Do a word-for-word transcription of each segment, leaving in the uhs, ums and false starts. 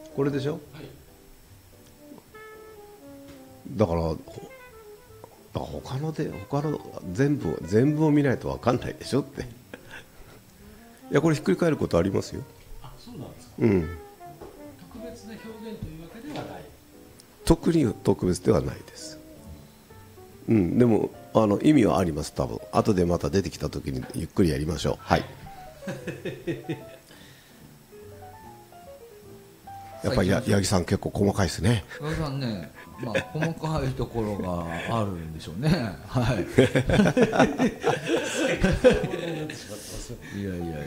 これでしょ、はい、だからだから他ので他の全部全部を見ないと分かんないでしょっていやこれひっくり返ることありますよ。 あ、そうなんですか。 うん、 特別な表現というわけではない。 特に特別ではないです。うん、でもあの意味はあります。多分後でまた出てきた時にゆっくりやりましょう。はいやっぱりや八木さん結構細かいですね。 八木さんね、まあ、細かいところがあるんでしょうね。はい。いやいやいやいや。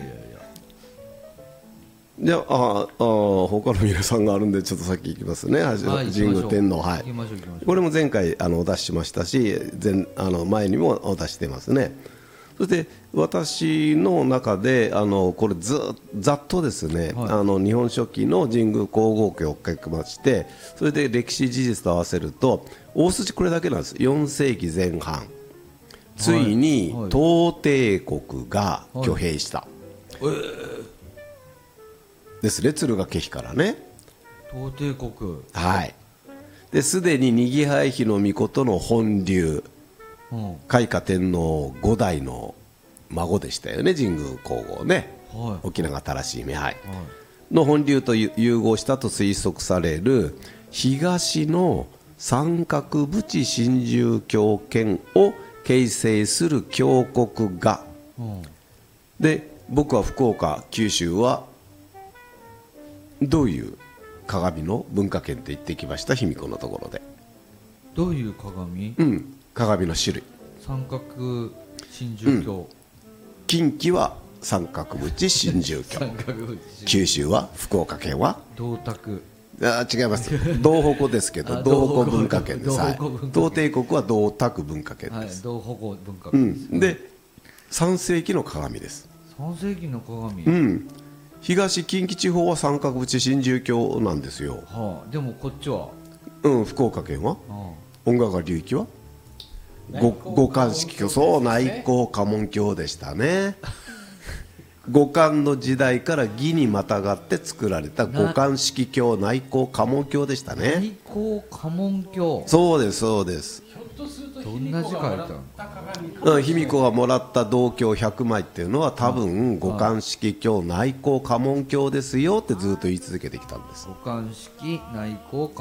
じゃあ、ああ他の皆さんがあるんでちょっとさっきいきますね。はい、神宮天皇、はい、これも前回あのお出ししましたし、前あの前にもお出ししてますね。そして私の中であのこれずざっとですね、はい、あの日本書紀の神宮皇后家を書きまして、それで歴史事実と合わせると大筋これだけなんです。よん世紀前半、ついに東帝国が挙兵した、はいはい、えーですね、敦賀気比からね。 東帝国、 はい、ですでににぎはい妃の命の本流、うん、開化天皇ご代の孫でしたよね、神宮皇后ね、はい、沖永忠し姫、はいはい、の本流と融合したと推測される東の三角淵神獣教圏を形成する峡谷画、うん、で僕は福岡九州はどういう鏡の文化圏って言ってきました。卑弥呼のところでどういう鏡、 うん、鏡の種類、 三角神獣教、うん、 近畿は三角淵神獣教九州は福岡県は道卓、 あ違います道北ですけど道北文化圏です。はい、東帝国は道卓文化圏です、 はい、道北文化圏です、 うん、でさん世紀の鏡です。 さん世紀の鏡、 うん、東近畿地方は三角淵神獣教なんですよ、 はあ、でもこっちは、 うん、福岡県は、はあ、音楽流域は五漢式教、そう内向家紋教でしたね五漢の時代から義にまたがって作られた五漢式教、内向家紋教でしたね。 内向家紋教、 そうですそうです。 どんな字書いたの？卑弥呼がもらった銅鏡ひゃくまいっていうのは多分五漢式教内向家紋教ですよってずっと言い続けてきたんです。 五漢式内向家